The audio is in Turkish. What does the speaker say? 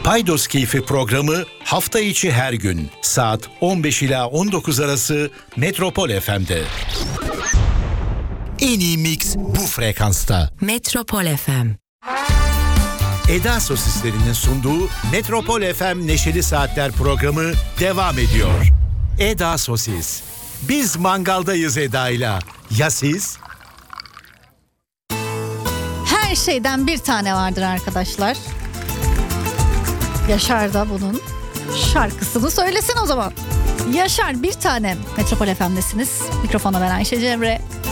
Paydos Keyfi programı hafta içi her gün saat 15 ila 19 arası Metropol FM'de. En iyi mix bu frekansta. Metropol FM. Eda Sosislerinin sunduğu Metropol FM Neşeli Saatler programı devam ediyor. Eda Sosis. Biz mangaldayız Eda'yla. Ya siz? Her şeyden bir tane vardır arkadaşlar. Yaşar da bunun şarkısını söylesin o zaman. Yaşar bir tanem. Metropol FM'desiniz. Mikrofona ben Ayşe Cemre.